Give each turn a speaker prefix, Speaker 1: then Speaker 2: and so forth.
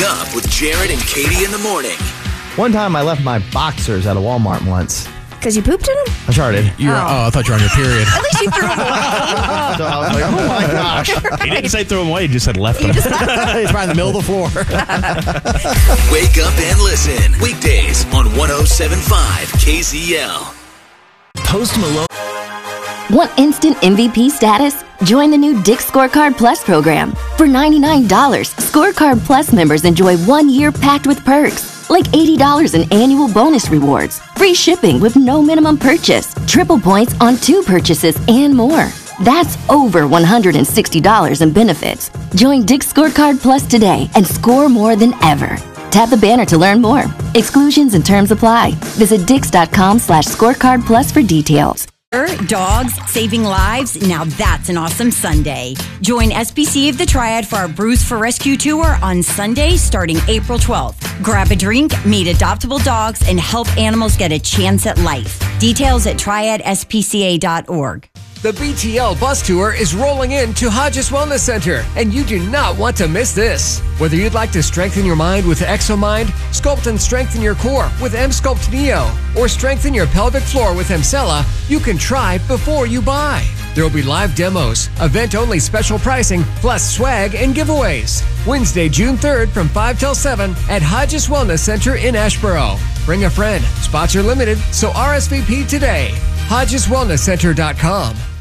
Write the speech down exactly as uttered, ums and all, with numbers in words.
Speaker 1: Wake up with Jared and Katie in the morning.
Speaker 2: One time I left my boxers at a Walmart once.
Speaker 3: Because you pooped in them?
Speaker 2: I charted.
Speaker 4: You were, oh. oh, I thought you were on your period.
Speaker 3: At least you threw them away.
Speaker 2: So I was like, oh my gosh.
Speaker 5: He didn't say throw them away, he just said left them.
Speaker 4: It's right in the middle of the floor.
Speaker 1: Wake up and listen. Weekdays on one oh seven point five K Z L. Post Malone.
Speaker 6: Want instant M V P status? Join the new Dick's Scorecard Plus program. For ninety-nine dollars, Scorecard Plus members enjoy one year packed with perks, like eighty dollars in annual bonus rewards, free shipping with no minimum purchase, triple points on two purchases, and more. That's over one hundred sixty dollars in benefits. Join Dick's Scorecard Plus today and score more than ever. Tap the banner to learn more. Exclusions and terms apply. Visit dix.com slash scorecard plus for details.
Speaker 7: Dogs saving lives. Now that's an awesome Sunday. Join S P C A of the Triad for our Bruise for Rescue tour on Sunday starting April twelfth. Grab a drink, meet adoptable dogs, and help animals get a chance at life. Details at triad s p c a dot org.
Speaker 8: The B T L bus tour is rolling into Hodges Wellness Center, and you do not want to miss this. Whether you'd like to strengthen your mind with ExoMind, sculpt and strengthen your core with M-Sculpt Neo, or strengthen your pelvic floor with Emcella, you can try before you buy. There will be live demos, event-only special pricing, plus swag and giveaways. Wednesday, June third from five till seven at Hodges Wellness Center in Asheboro. Bring a friend. Spots are limited, so R S V P today. Hodges Wellness Center dot com.